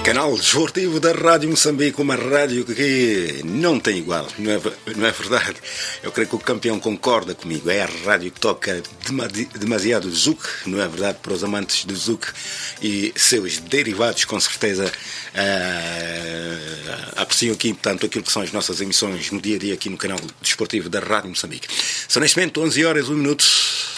Canal Desportivo da Rádio Moçambique, uma rádio que não tem igual, não é verdade? Eu creio que o campeão concorda comigo, é a rádio que toca demasiado Zouk, não é verdade? Para os amantes do Zouk e seus derivados, com certeza apreciam aqui, portanto, aquilo que são as nossas emissões no dia a dia aqui no Canal Desportivo da Rádio Moçambique. São neste momento 11 horas, 1 minuto.